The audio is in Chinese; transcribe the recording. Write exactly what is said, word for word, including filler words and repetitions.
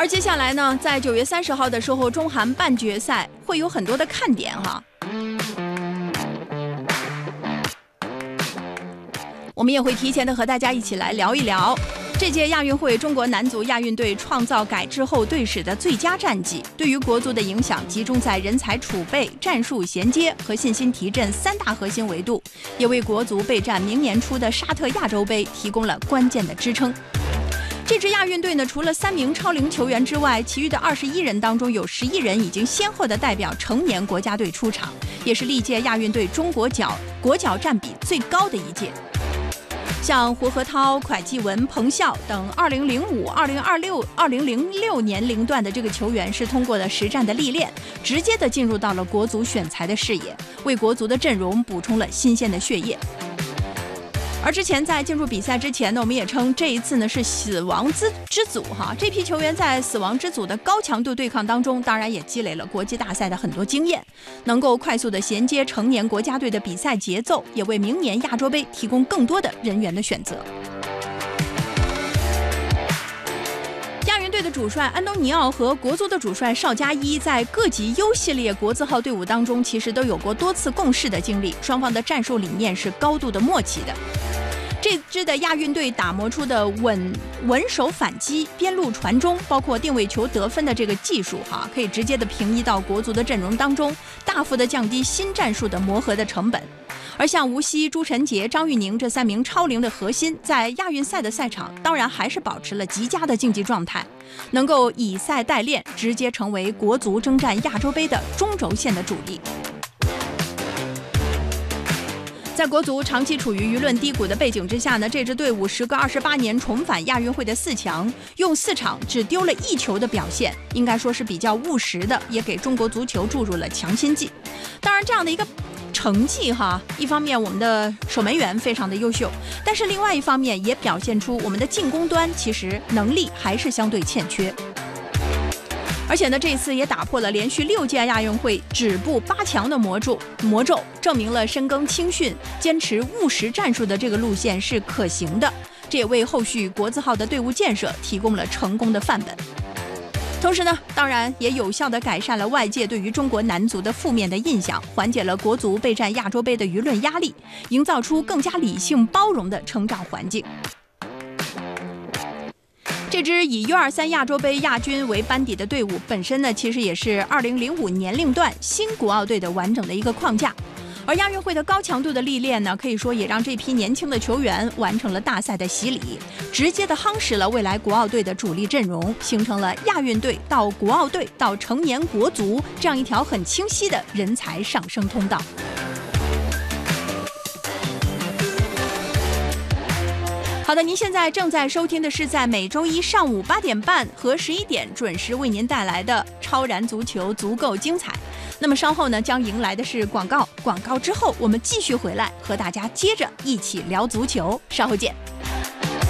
而接下来呢，在九月三十号的时候，中韩半决赛会有很多的看点哈。我们也会提前的和大家一起来聊一聊这届亚运会中国男足亚运队创造改制后队史的最佳战绩，对于国足的影响集中在人才储备、战术衔接和信心提振三大核心维度，也为国足备战明年初的沙特亚洲杯提供了关键的支撑。这支亚运队呢，除了三名超龄球员之外，其余的二十一人当中有十一人已经先后的代表成年国家队出场，也是历届亚运队中国脚国脚占比最高的一届。像胡河涛、蒯继文、彭笑等二零零五、二零二六、二零零六年龄段的这个球员，是通过了实战的历练，直接的进入到了国足选材的视野，为国足的阵容补充了新鲜的血液。而之前在进入比赛之前呢，我们也称这一次呢是死亡之之组哈。这批球员在死亡之组的高强度对抗当中，当然也积累了国际大赛的很多经验，能够快速的衔接成年国家队的比赛节奏，也为明年亚洲杯提供更多的人员的选择。亚运队的主帅安东尼奥和国足的主帅邵佳一在各级 U 系列国字号队伍当中，其实都有过多次共事的经历，双方的战术理念是高度的默契的。这支的亚运队打磨出的稳稳守反击、边路传中，包括定位球得分的这个技术哈，可以直接的平移到国足的阵容当中，大幅的降低新战术的磨合的成本。而像吴曦、朱晨杰、张玉宁这三名超龄的核心，在亚运赛的赛场当然还是保持了极佳的竞技状态，能够以赛代练，直接成为国足征战亚洲杯的中轴线的主力。在国足长期处于舆论低谷的背景之下呢，这支队伍时隔二十八年重返亚运会的四强，用四场只丢了一球的表现，应该说是比较务实的，也给中国足球注入了强心剂。当然，这样的一个成绩哈，一方面我们的守门员非常的优秀，但是另外一方面也表现出我们的进攻端其实能力还是相对欠缺。而且呢，这一次也打破了连续六届亚运会止步八强的魔咒，魔咒证明了深耕青训、坚持务实战术的这个路线是可行的，这也为后续国字号的队伍建设提供了成功的范本。同时呢，当然也有效地改善了外界对于中国男足的负面的印象，缓解了国足备战亚洲杯的舆论压力，营造出更加理性包容的成长环境。这支以 U 二三 亚洲杯亚军为班底的队伍本身呢，其实也是二零零五年龄段新国奥队的完整的一个框架。而亚运会的高强度的历练呢，可以说也让这批年轻的球员完成了大赛的洗礼，直接的夯实了未来国奥队的主力阵容，形成了亚运队到国奥队到成年国足这样一条很清晰的人才上升通道。好的，您现在正在收听的是在每周一上午八点半和十一点准时为您带来的超然足球足够精彩。那么稍后呢，将迎来的是广告，广告之后我们继续回来和大家接着一起聊足球，稍后见。